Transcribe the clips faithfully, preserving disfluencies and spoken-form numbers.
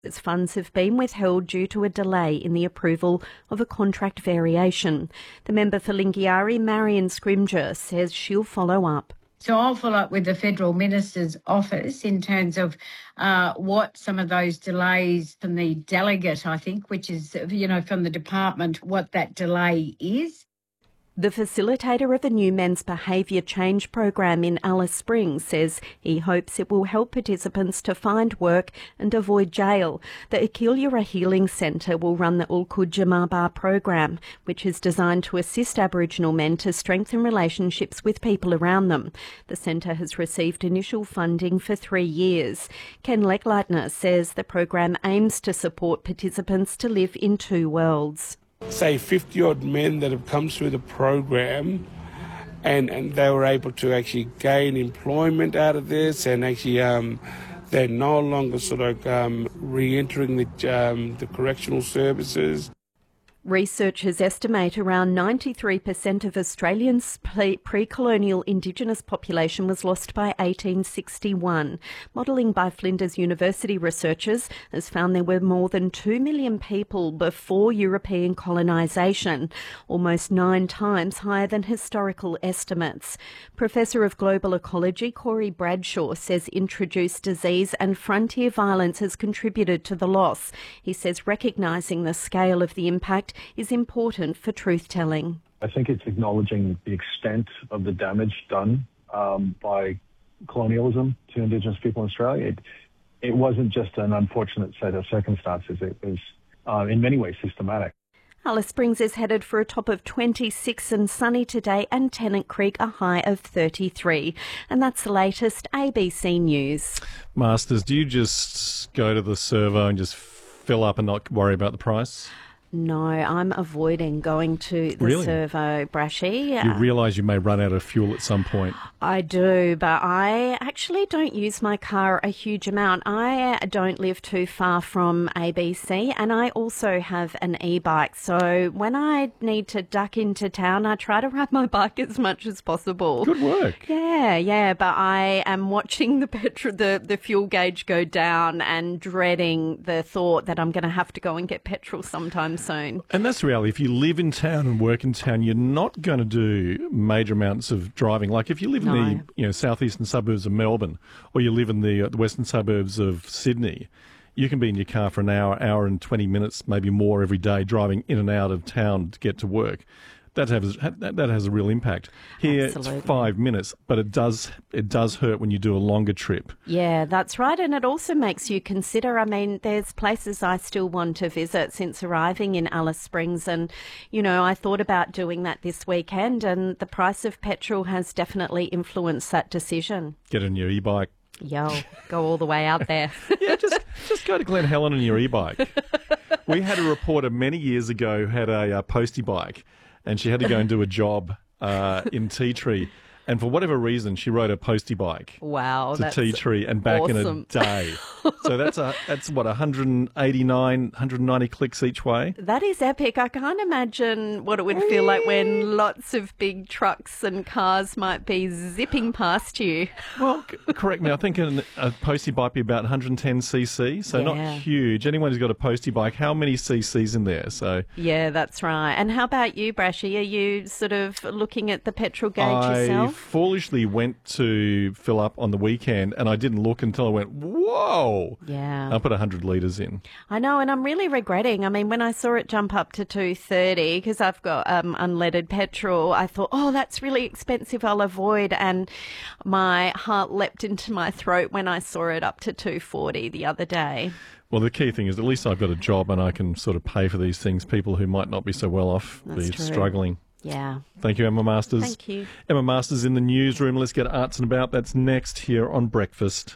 Its funds have been withheld due to a delay in the approval of a contract variation. The member for Lingiari, Marion Scrimger, says she'll follow up. So I'll follow up with the Federal Minister's office in terms of uh, what some of those delays from the delegate, I think, which is, you know, from the department, what that delay is. The facilitator of a new men's behaviour change program in Alice Springs says he hopes it will help participants to find work and avoid jail. The Akilura Healing Centre will run the Ulkud Jamaba program, which is designed to assist Aboriginal men to strengthen relationships with people around them. The centre has received initial funding for three years. Ken Leckleitner says the program aims to support participants to live in two worlds. Say fifty-odd men that have come through the program and, and they were able to actually gain employment out of this, and actually um, they're no longer sort of um, re-entering the, um, the correctional services. Researchers estimate around ninety-three percent of Australians' pre-colonial Indigenous population was lost by eighteen sixty-one. Modelling by Flinders University researchers has found there were more than two million people before European colonisation, almost nine times higher than historical estimates. Professor of Global Ecology Corey Bradshaw says introduced disease and frontier violence has contributed to the loss. He says recognising the scale of the impact is important for truth-telling. I think it's acknowledging the extent of the damage done um, by colonialism to Indigenous people in Australia. It, it wasn't just an unfortunate set of circumstances. It was, uh, in many ways, systematic. Alice Springs is headed for a top of twenty-six and sunny today, and Tennant Creek a high of thirty-three. And that's the latest A B C News. Masters, do you just go to the servo and just fill up and not worry about the price? No, I'm avoiding going to the Really? servo, Brashy. You realise you may run out of fuel at some point. I do, but I actually don't use my car a huge amount. I don't live too far from A B C, and I also have an e-bike. So when I need to duck into town, I try to ride my bike as much as possible. Good work. Yeah, yeah, but I am watching the petrol, the, the fuel gauge go down and dreading the thought that I'm going to have to go and get petrol sometime soon. And that's the reality. If you live in town and work in town, you're not going to do major amounts of driving. Like if you live in No. the you know southeastern suburbs of Melbourne, or you live in the, uh, the western suburbs of Sydney, you can be in your car for an hour, hour and twenty minutes, maybe more every day, driving in and out of town to get to work. That has that, that has a real impact. Here Absolutely. It's five minutes, but it does it does hurt when you do a longer trip. Yeah, that's right. And it also makes you consider, I mean, there's places I still want to visit since arriving in Alice Springs. And, you know, I thought about doing that this weekend, and the price of petrol has definitely influenced that decision. Get on your e-bike. Yo, go all the way out there. Yeah, just just go to Glen Helen on your e-bike. We had a reporter many years ago who had a uh, postie bike, and she had to go and do a job uh, in Tea Tree. And for whatever reason, she rode a postie bike Wow, to that's Tea Tree and back awesome. in a day. So that's a that's what one hundred eighty-nine, one hundred ninety clicks each way. That is epic. I can't imagine what it would feel like when lots of big trucks and cars might be zipping past you. Well, c- correct me. I think an, a postie bike be about one hundred ten cc, so Yeah. not huge. Anyone who's got a postie bike, how many cc's in there? So Yeah, that's right. And how about you, Brashy? Are you sort of looking at the petrol gauge I yourself? foolishly went to fill up on the weekend, and I didn't look until I went, whoa! Yeah. I put one hundred litres in. I know, and I'm really regretting. I mean, when I saw it jump up to two thirty, because I've got um, unleaded petrol, I thought, oh, that's really expensive, I'll avoid. And my heart leapt into my throat when I saw it up to two forty the other day. Well, the key thing is at least I've got a job and I can sort of pay for these things. People who might not be so well off, That's be true. struggling. Yeah. Thank you, Emma Masters. Thank you. Emma Masters in the newsroom. Let's get arts and about. That's next here on Breakfast.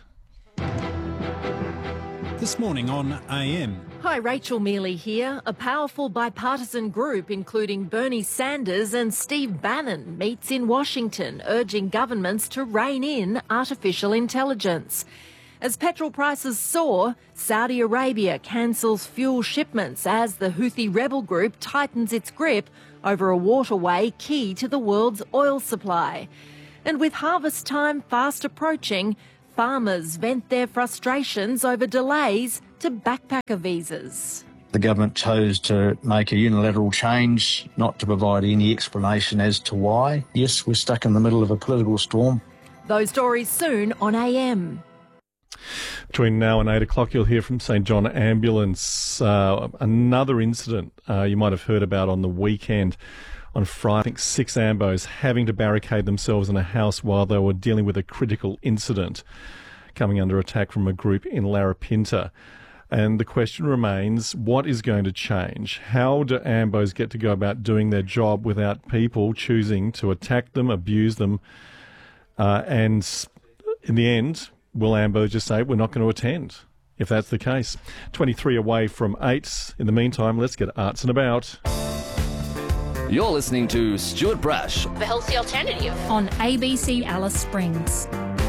This morning on A M. Hi, Rachel Mealy here. A powerful bipartisan group, including Bernie Sanders and Steve Bannon, meets in Washington, urging governments to rein in artificial intelligence. As petrol prices soar, Saudi Arabia cancels fuel shipments as the Houthi rebel group tightens its grip over a waterway key to the world's oil supply. And with harvest time fast approaching, farmers vent their frustrations over delays to backpacker visas. The government chose to make a unilateral change, not to provide any explanation as to why. Yes, we're stuck in the middle of a political storm. Those stories soon on A M. Between now and eight o'clock, you'll hear from St John Ambulance. Uh, another incident uh, you might have heard about on the weekend. On Friday, I think six Ambos having to barricade themselves in a house while they were dealing with a critical incident, coming under attack from a group in Larapinta. And the question remains, what is going to change? How do Ambos get to go about doing their job without people choosing to attack them, abuse them? Uh, and in the end, will Ambos just say, we're not going to attend? If that's the case. twenty-three away from eight. In the meantime, let's get arts and about. You're listening to Stuart Brash, The Healthy Alternative, on A B C Alice Springs.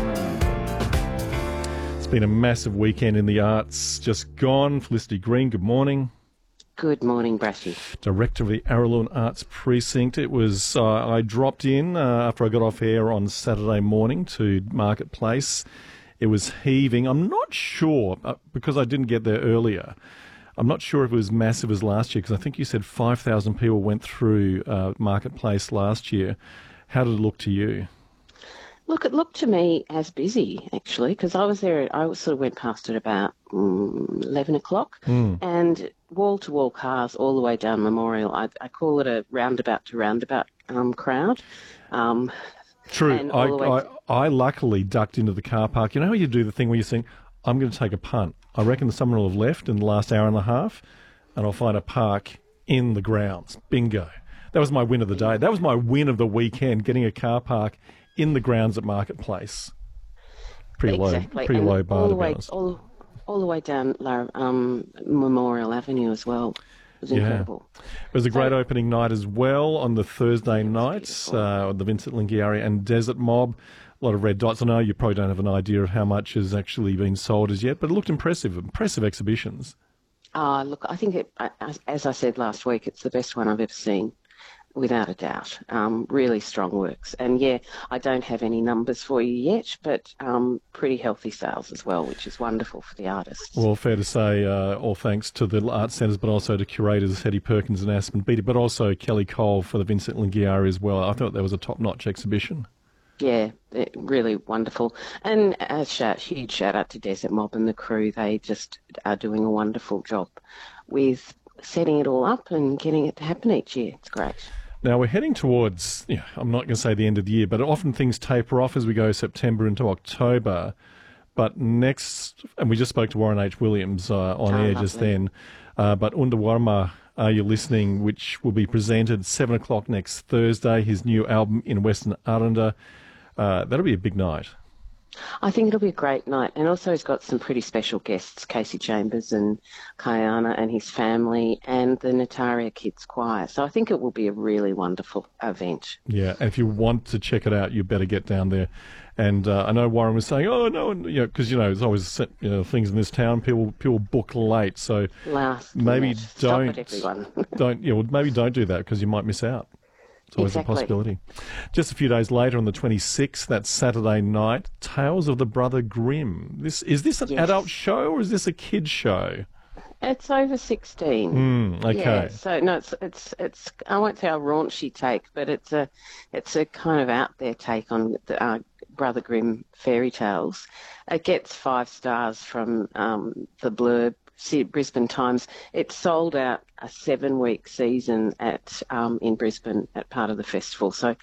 It's been a massive weekend in the arts. Just gone. Felicity Green, good morning. Good morning, Brashy. Director of the Araloon Arts Precinct. It was, uh, I dropped in uh, after I got off air on Saturday morning to Marketplace. It was heaving. I'm not sure, uh, because I didn't get there earlier, I'm not sure if it was massive as last year, because I think you said five thousand people went through uh, Marketplace last year. How did it look to you? Look, it looked to me as busy, actually, because I was there, I sort of went past it about um, eleven o'clock, mm. and wall-to-wall cars all the way down Memorial. I, I call it a roundabout-to-roundabout um, crowd. Um, True. I, I, I luckily ducked into the car park. You know how you do the thing where you think, I'm going to take a punt. I reckon someone will have left in the last hour and a half, and I'll find a park in the grounds. Bingo. That was my win of the day. That was my win of the weekend, getting a car park in the grounds at Marketplace. Pretty exactly. low, pretty and low bar, all to the be way, honest. all, all the way down um, Memorial Avenue as well. It was incredible. Yeah. It was a great so, opening night as well on the Thursday night, uh, the Vincent Lingiari and Desert Mob. A lot of red dots. I know you probably don't have an idea of how much has actually been sold as yet, but it looked impressive. Impressive exhibitions. Uh, look, I think, it, as I said last week, it's the best one I've ever seen. Without a doubt. Um, really strong works. And yeah, I don't have any numbers for you yet, but um, pretty healthy sales as well, which is wonderful for the artists. Well, fair to say, uh, all thanks to the art centres, but also to curators Hetty Perkins and Aspen Beatty, but also Kelly Cole for the Vincent Lingiari as well. I thought that was a top-notch exhibition. Yeah, really wonderful. And a shout, huge shout-out to Desert Mob and the crew. They just are doing a wonderful job with setting it all up and getting it to happen each year. It's great. Now, we're heading towards, yeah, I'm not going to say the end of the year, but often things taper off as we go September into October. But next, and we just spoke to Warren H. Williams uh, on oh, air lovely. just then, uh, but Undawarma, Are You Listening, which will be presented seven o'clock next Thursday, his new album in Western Aranda. Uh, that'll be a big night. I think it'll be a great night. And also he's got some pretty special guests, Casey Chambers and Kayana and his family and the Nataria Kids Choir. So I think it will be a really wonderful event. Yeah, and if you want to check it out, you better get down there. And uh, I know Warren was saying, oh, no, and, you know, because, you know, there's always you know, things in this town, people people book late. So Last maybe minute. don't, Stop it, everyone. don't, yeah, well, maybe don't do that because you might miss out. It's always exactly. a possibility. Just a few days later, on the twenty-sixth, that's Saturday night, Tales of the Brother Grimm. This is this an yes. adult show or is this a kid's show? It's over sixteen. Mm, okay. Yeah, so no, it's it's it's. I won't say a raunchy take, but it's a it's a kind of out there take on the uh, Brother Grimm fairy tales. It gets five stars from um, the Blurb. Brisbane Times. It sold out a seven-week season at um, in Brisbane at part of the festival. So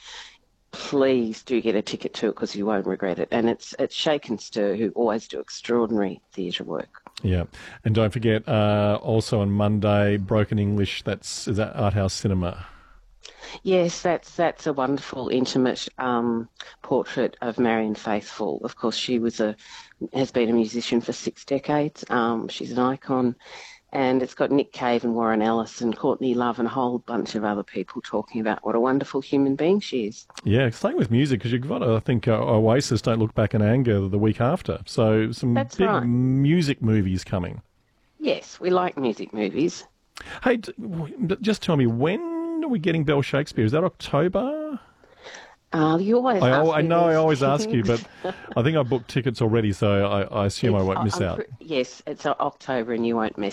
please do get a ticket to it because you won't regret it. And it's it's Shake and Stir, who always do extraordinary theatre work. Yeah, and don't forget uh, also on Monday, Broken English. That's is that Art House Cinema. Yes, that's that's a wonderful, intimate um, portrait of Marion Faithfull. Of course, she was a has been a musician for six decades. Um, she's an icon, and it's got Nick Cave and Warren Ellis and Courtney Love and a whole bunch of other people talking about what a wonderful human being she is. Yeah, staying with music because you've got, I think, uh, Oasis Don't Look Back in Anger the week after. So some that's big right. music movies coming. Yes, we like music movies. Hey, just tell me when. Are we getting Bell Shakespeare? Is that October? Oh, you always I, ask I me know I these always ask you, things. but I think I booked tickets already, so I, I assume It's- I won't miss I'm out. pre- Yes, it's uh, October and you won't miss